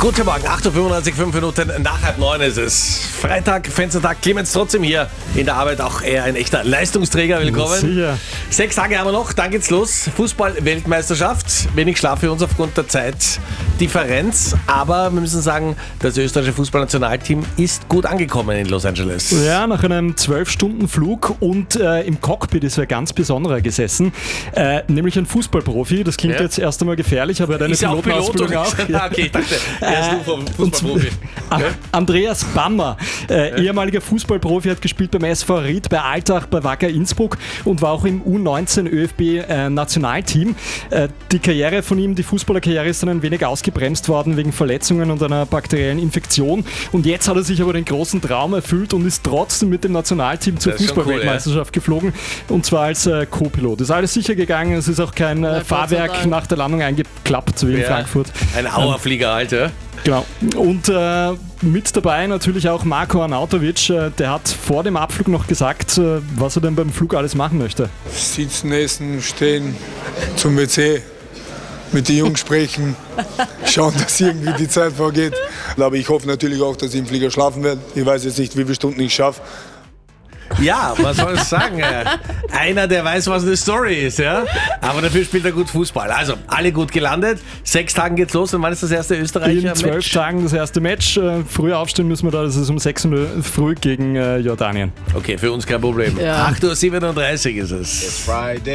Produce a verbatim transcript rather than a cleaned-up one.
Guten Morgen, acht Uhr fünfundneunzig, fünf Minuten nach halb neun ist es. Freitag, Fenstertag, Clemens trotzdem hier in der Arbeit, auch eher ein echter Leistungsträger. Willkommen. Sicher. Sechs Tage haben wir noch, dann geht's los. Fußball-Weltmeisterschaft. Wenig Schlaf für uns aufgrund der Zeitdifferenz, aber wir müssen sagen, das österreichische Fußballnationalteam ist gut angekommen in Los Angeles. Ja, nach einem zwölf Stunden Flug und äh, im Cockpit ist wer ganz besonderer gesessen, äh, nämlich ein Fußballprofi. Das klingt Ja. jetzt erst einmal gefährlich, aber er hat eine Ist ja auch Pilot, Pilotenausbildung oder? auch. Ja. Okay, ich dachte, er ist nur vom Fußballprofi. A- Andreas Bammer, äh, ja. ehemaliger Fußballprofi, hat gespielt beim S V Ried, bei Altach, bei Wacker Innsbruck und war auch im U neunzehn ÖFB-Nationalteam. Äh, die Karriere von ihm, die Fußballerkarriere, ist dann ein wenig ausgebremst worden wegen Verletzungen und einer bakteriellen Infektion. Und jetzt hat er sich aber den großen Traum erfüllt und ist trotzdem mit dem Nationalteam zur Das ist schon Fußballweltmeisterschaft cool, geflogen, und zwar als äh, Co-Pilot. Ist alles sicher gegangen, es ist auch kein äh, Na, Gott sei Fahrwerk Dank. nach der Landung eingeklappt, so wie in Ja. Frankfurt. Ein Auerflieger, Alter. Genau. Und äh, mit dabei natürlich auch Marko Arnautovic. Äh, der hat vor dem Abflug noch gesagt, äh, was er denn beim Flug alles machen möchte. Sitzen, essen, stehen, zum W C, mit den Jungs sprechen, schauen, dass irgendwie die Zeit vorgeht. Aber ich hoffe natürlich auch, dass ich im Flieger schlafen werde. Ich weiß jetzt nicht, wie viele Stunden ich schaffe. Ja, was soll ich sagen? äh, Einer, der weiß, was eine Story ist, ja. Aber dafür spielt er gut Fußball. Also, alle gut gelandet. Sechs Tagen geht's los. Und wann ist das erste Österreicher In zwölf Match? Tagen das erste Match. Äh, früher aufstehen müssen wir da, das ist um sechs Uhr früh gegen äh, Jordanien. Okay, für uns kein Problem. Ja. acht Uhr siebenunddreißig ist es. Friday.